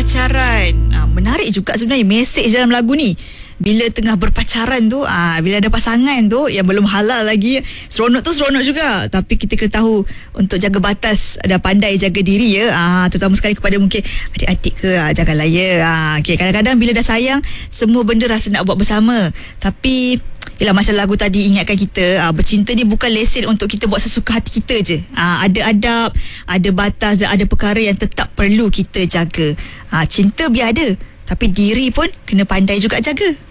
berpacaran. Menarik juga sebenarnya mesej dalam lagu ni. Bila tengah berpacaran tu, bila ada pasangan tu yang belum halal lagi, seronok tu seronok juga. Tapi kita kena tahu untuk jaga batas dan pandai jaga diri ya. Terutama sekali kepada mungkin adik-adik ke, janganlah ya. Okay, kadang-kadang bila dah sayang, semua benda rasa nak buat bersama. Tapi yelah, macam lagu tadi ingatkan kita, bercinta ni bukan lesen untuk kita buat sesuka hati kita je. Ada adab, ada batas dan ada perkara yang tetap perlu kita jaga. Cinta biar ada, tapi diri pun kena pandai juga jaga.